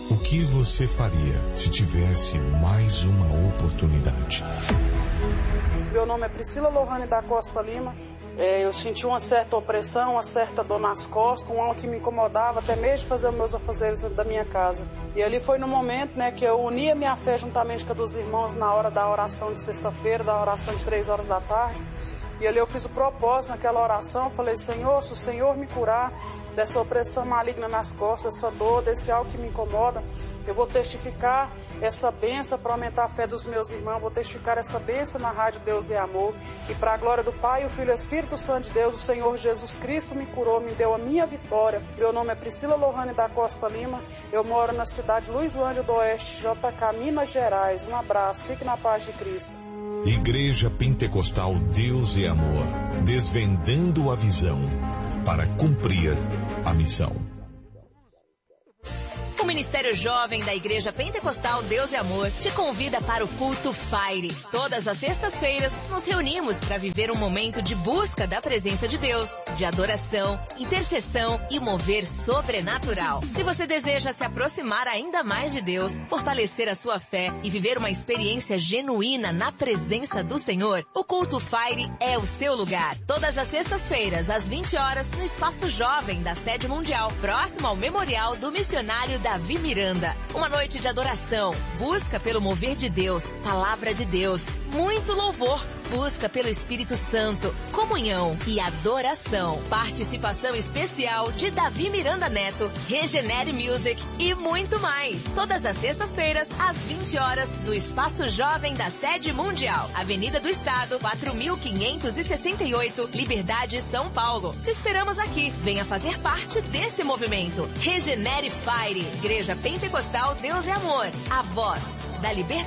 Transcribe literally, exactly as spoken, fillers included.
O que você faria se tivesse mais uma oportunidade? Meu nome é Priscila Lohane da Costa Lima. É, eu senti uma certa opressão, uma certa dor nas costas, um algo que me incomodava até mesmo de fazer os meus afazeres dentro da minha casa. E ali foi no momento, né, que eu uni a minha fé juntamente com a dos irmãos na hora da oração de sexta-feira, da oração de três horas da tarde. E ali eu fiz o propósito naquela oração, falei, Senhor, se o Senhor me curar dessa opressão maligna nas costas, dessa dor, desse algo que me incomoda, eu vou testificar essa bênção para aumentar a fé dos meus irmãos, vou testificar essa bênção na Rádio Deus e Amor, e para a glória do Pai, o Filho e o Espírito Santo de Deus, o Senhor Jesus Cristo me curou, me deu a minha vitória. Meu nome é Priscila Lohane da Costa Lima, eu moro na cidade de Luislândia do Oeste, J K, Minas Gerais. Um abraço, fique na paz de Cristo. Igreja Pentecostal Deus e Amor, desvendando a visão para cumprir a missão. O Ministério Jovem da Igreja Pentecostal Deus e Amor te convida para o Culto Fire. Todas as sextas-feiras nos reunimos para viver um momento de busca da presença de Deus, de adoração, intercessão e mover sobrenatural. Se você deseja se aproximar ainda mais de Deus, fortalecer a sua fé e viver uma experiência genuína na presença do Senhor, o Culto Fire é o seu lugar. Todas as sextas-feiras, às vinte horas, no Espaço Jovem da Sede Mundial, próximo ao Memorial do Missionário Davi Miranda. Uma noite de adoração, busca pelo mover de Deus, palavra de Deus, muito louvor, busca pelo Espírito Santo, comunhão e adoração. Participação especial de Davi Miranda Neto, Regenere Music e muito mais. Todas as sextas-feiras, às vinte horas, no Espaço Jovem da Sede Mundial, Avenida do Estado, quatro mil quinhentos e sessenta e oito, Liberdade, São Paulo. Te esperamos aqui. Venha fazer parte desse movimento. Regenere Fire, Igreja Pentecostal Deus e Amor, a voz da libertação.